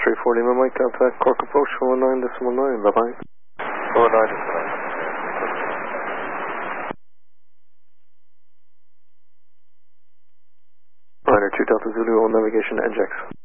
340 Mike, contact Cork approach 419.9, bye-bye. 419.9. Ryder 2 Delta Zulu on navigation to NJX.